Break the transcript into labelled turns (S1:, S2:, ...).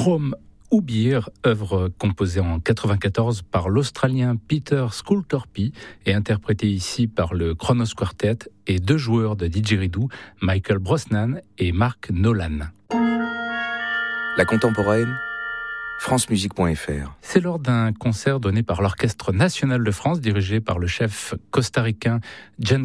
S1: Chrome ou Beer, œuvre composée en 1994 par l'Australien Peter Scultorpy et interprétée ici par le Kronos Quartet et deux joueurs de didgeridoo, Michael Brosnan et Mark Nolan.
S2: La contemporaine, francemusique.fr.
S1: C'est lors d'un concert donné par l'Orchestre national de France, dirigé par le chef costaricain Jen